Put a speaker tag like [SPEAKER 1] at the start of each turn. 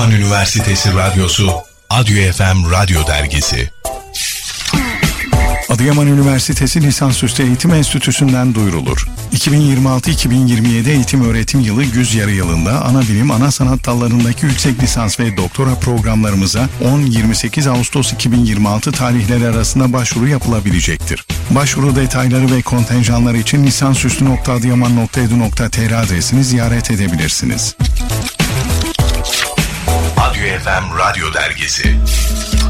[SPEAKER 1] Adıyaman Üniversitesi Radyosu, Adyo FM Radyo Dergisi. Adıyaman Üniversitesi Lisansüstü Eğitim Enstitüsü'nden duyurulur. 2026-2027 eğitim öğretim yılı güz yarı yılında ana bilim, ana sanat dallarındaki yüksek lisans ve doktora programlarımıza 10-28 Ağustos 2026 tarihleri arasında başvuru yapılabilecektir. Başvuru detayları ve kontenjanlar için lisansüstü.adıyaman.edu.tr adresini ziyaret edebilirsiniz. Adyo FM Radyo Dergisi.